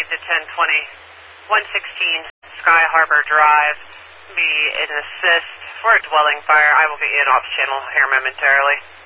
to 1020, 116 Sky Harbor Drive. Be an assist for a dwelling fire. I will get you an ops channel here momentarily.